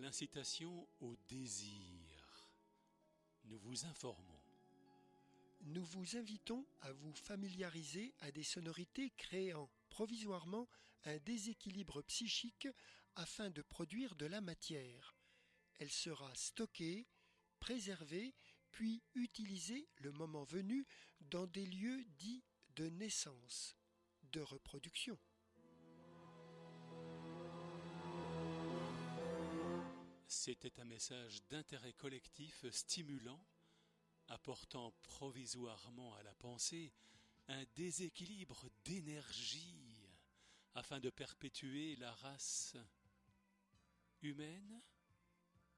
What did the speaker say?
l'incitation au désir. Nous vous informons. Nous vous invitons à vous familiariser à des sonorités créant provisoirement un déséquilibre psychique afin de produire de la matière. Elle sera stockée, préservée, puis utilisée le moment venu dans des lieux dits de naissance, de reproduction. C'était un message d'intérêt collectif stimulant, apportant provisoirement à la pensée un déséquilibre d'énergie afin de perpétuer la race humaine.